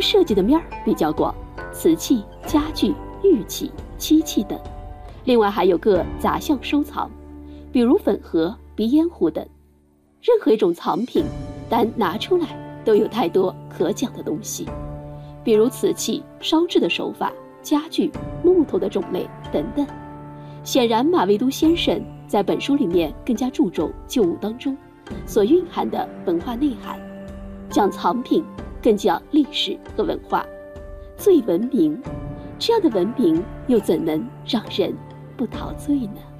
涉及的面儿比较广，瓷器、家具、玉器、漆器等。另外还有个杂项收藏，比如粉盒、鼻烟壶等。任何一种藏品，单拿出来都有太多可讲的东西，比如瓷器、烧制的手法、家具、木头的种类等等。显然马未都先生在本书里面更加注重旧物当中所蕴含的文化内涵，讲藏品更讲历史和文化。最文明，这样的文明又怎能让人不陶醉呢？